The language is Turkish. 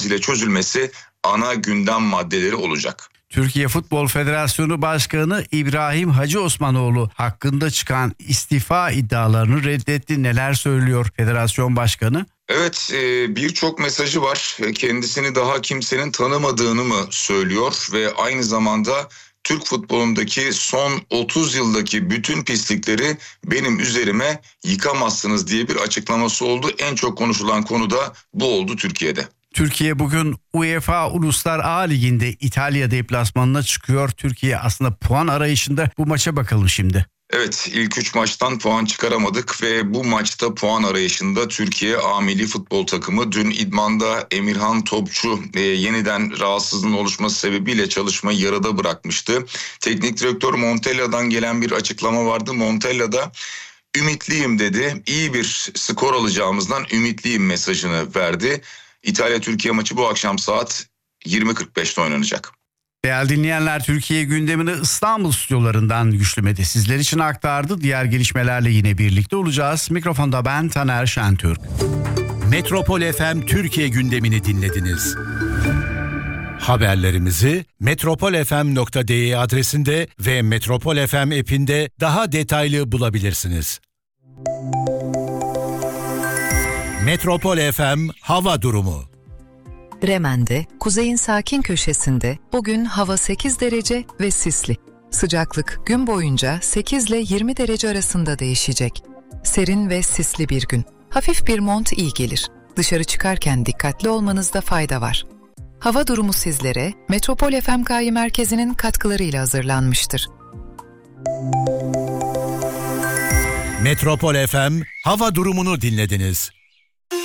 ile çözülmesi ana gündem maddeleri olacak. Türkiye Futbol Federasyonu Başkanı İbrahim Hacı Osmanoğlu hakkında çıkan istifa iddialarını reddetti. Neler söylüyor Federasyon Başkanı? Evet, birçok mesajı var. Kendisini daha kimsenin tanımadığını mı söylüyor ve aynı zamanda Türk futbolundaki son 30 yıldaki bütün pislikleri benim üzerime yıkamazsınız diye bir açıklaması oldu. En çok konuşulan konu da bu oldu Türkiye'de. Türkiye bugün UEFA Uluslar A Ligi'nde İtalya deplasmanına çıkıyor. Türkiye aslında puan arayışında, bu maça bakalım şimdi. Evet, ilk 3 maçtan puan çıkaramadık ve bu maçta puan arayışında Türkiye A Milli Futbol Takımı dün idmanda Emirhan Topçu yeniden rahatsızlığın oluşması sebebiyle çalışmayı yarıda bırakmıştı. Teknik direktör Montella'dan gelen bir açıklama vardı. Montella da ümitliyim dedi. İyi bir skor alacağımızdan ümitliyim mesajını verdi. İtalya-Türkiye maçı bu akşam saat 20.45'te oynanacak. Değerli dinleyenler, Türkiye gündemini İstanbul stüdyolarından Güçlü Mete sizler için aktardı. Diğer gelişmelerle yine birlikte olacağız. Mikrofonda ben Taner Şentürk. Metropol FM Türkiye gündemini dinlediniz. Haberlerimizi metropolfm.de adresinde ve Metropol FM app'inde daha detaylı bulabilirsiniz. Metropol FM hava durumu. Bremen'de, kuzeyin sakin köşesinde bugün hava 8 derece ve sisli. Sıcaklık gün boyunca 8 ile 20 derece arasında değişecek. Serin ve sisli bir gün. Hafif bir mont iyi gelir. Dışarı çıkarken dikkatli olmanızda fayda var. Hava durumu sizlere Metropol FM merkezinin katkılarıyla hazırlanmıştır. Metropol FM hava durumunu dinlediniz.